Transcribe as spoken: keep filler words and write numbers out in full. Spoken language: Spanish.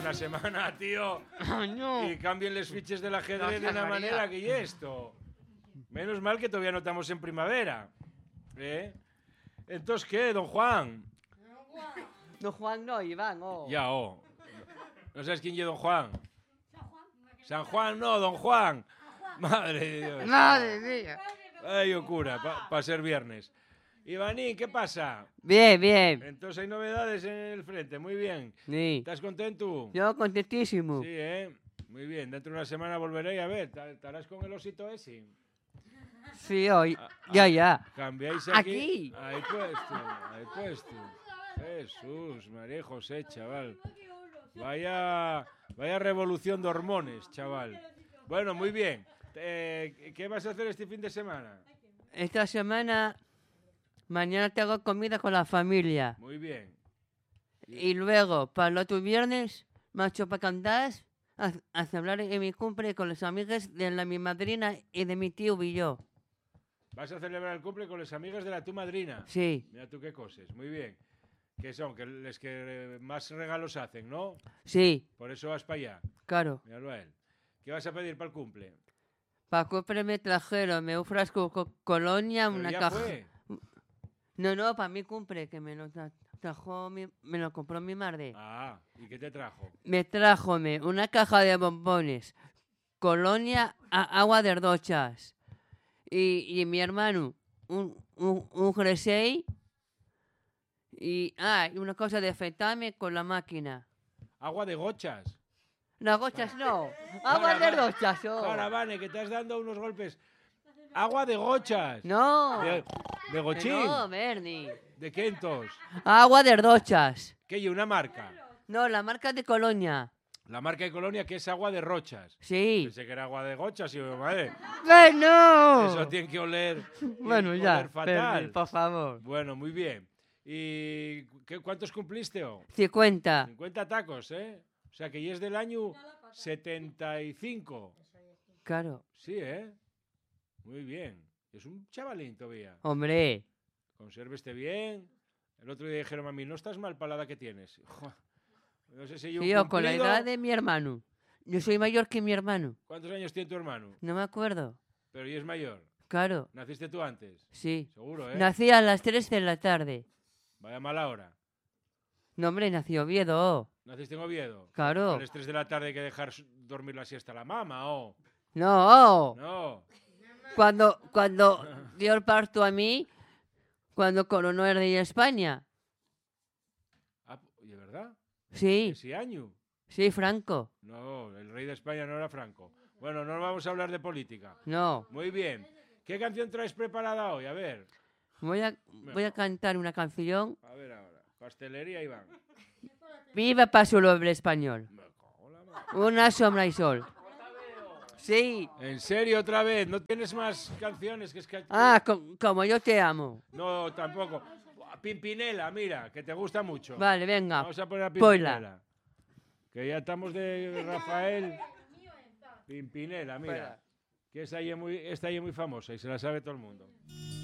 una semana, tío. No. Y cambien los fiches del ajedrez de una manera que y esto. Menos mal que todavía no estamos en primavera. ¿Eh? Entonces, ¿qué, don Juan? Don Juan no, Iván, oh. Ya, oh. ¿No sabes quién es don Juan? San Juan, no, don Juan. Madre de Dios. Madre mía. Ay, ocura, para pa ser viernes. Ivanín, ¿qué pasa? Bien, bien. Entonces hay novedades en el frente, muy bien. Sí. ¿Estás contento? Yo contentísimo. Sí, ¿eh? Muy bien, dentro de una semana volveré a ver. ¿Estarás con el osito ese? Sí, hoy. Ah, Ya, ah, ya. ¿Cambiáis aquí? Aquí. Ahí puesto, ahí puesto. Jesús, María José, chaval. Vaya, vaya revolución de hormones, chaval. Bueno, muy bien. Eh, ¿Qué vas a hacer este fin de semana? Esta semana, mañana tengo comida con la familia. Muy bien. Y luego, para el otro viernes, macho para cantar, a, a celebrar en mi cumple con los amigos de la, mi madrina y de mi tío y yo. ¿Vas a celebrar el cumple con las amigas de la tu madrina? Sí. Mira tú qué cosas, muy bien. ¿Qué son? Que les que más regalos hacen, ¿no? Sí, Por eso vas para allá. claro. Míralo a él. ¿Qué vas a pedir para el cumple? Para cumple me trajeron me un frasco con colonia, Pero una ya caja. fue. No, no, para mi cumple, que me lo tra- trajo, mi- me lo compró mi madre. Ah, ¿y qué te trajo? Me trajo me, una caja de bombones, colonia, a- agua de rochas. Y, y mi hermano, un, un, un jersey. Y, ah, y una cosa de afeitarme con la máquina. Agua de gochas. Las gochas no, agua de Caravane. rochas. Oh. Caravane, que te has dando unos golpes. Agua de gochas. No, De, de que gochín. no, Bernie. ¿De qué entonces? Agua de rochas. ¿Qué hay? Una marca. No, la marca de colonia. La marca de Colonia, que es agua de rochas. Sí. Pensé que era agua de gochas y yo, madre, ¡Bueno! eso tiene que oler, tiene Bueno, que ya, oler fatal. Bernie, por favor. Bueno, muy bien. ¿Y qué, cuántos cumpliste? Oh? cincuenta. cincuenta tacos, ¿eh? O sea, que ya es del año setenta y cinco. Claro. Sí, ¿eh? Muy bien. Es un chavalín todavía. Hombre. Consérveste bien. El otro día dijeron a mí, no estás mal para la edad que tienes. No sé si yo, Sí, yo con la cumplido. edad de mi hermano. Yo soy mayor que mi hermano. ¿Cuántos años tiene tu hermano? No me acuerdo. Pero ya es mayor. Claro. ¿Naciste tú antes? Sí. Seguro, ¿eh? Nací a las tres de la tarde. Vaya mala hora. No, hombre, nació Oviedo. ¿Naciste en Oviedo? Claro. A las tres de la tarde hay que dejar s- dormir la siesta a la mama, ¿o? No. No. Cuando, cuando dio el parto a mí, cuando coronó el rey de España. Ah, ¿de verdad? Sí, ¿Ese año? sí, Franco. No, el rey de España no era Franco. Bueno, no vamos a hablar de política. No. Muy bien. ¿Qué canción traes preparada hoy? A ver. Voy a, voy a cantar una canción. A ver ahora. Pastelería, Iván. Viva Paso Doble Español. Me cago en la mar. Una sombra y sol. Sí. ¿En serio otra vez? ¿No tienes más canciones? Que es que... Ah, co- como yo te amo. No, tampoco. Pimpinela, mira, que te gusta mucho. Vale, venga. Vamos a poner a ponla. Pimpinela. Que ya estamos de Rafael. Pimpinela, mira. Espera. Que esa ahí es muy, esta ahí es muy famosa y se la sabe todo el mundo.